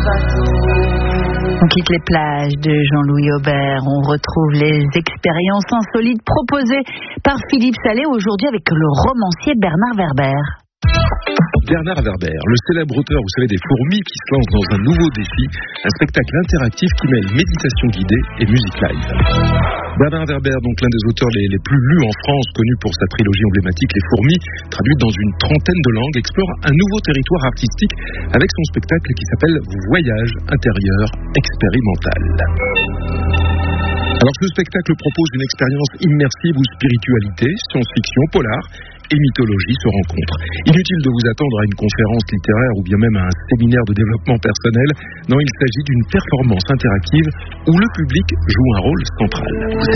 On quitte les plages de Jean-Louis Aubert, on retrouve les expériences insolites proposées par Philippe Salé aujourd'hui avec le romancier Bernard Werber. Bernard Werber, le célèbre auteur, vous savez, des fourmis qui se lance dans un nouveau défi, un spectacle interactif qui mêle méditation guidée et musique live. Bernard Werber, donc l'un des auteurs les plus lus en France, connu pour sa trilogie emblématique Les Fourmis, traduite dans une trentaine de langues, explore un nouveau territoire artistique avec son spectacle qui s'appelle Voyage intérieur expérimental. Alors ce spectacle propose une expérience immersive où spiritualité, science-fiction, polar et mythologie se rencontrent. Inutile de vous attendre à une conférence littéraire ou bien même à un séminaire de développement personnel. Non, il s'agit d'une performance interactive où le public joue un rôle central.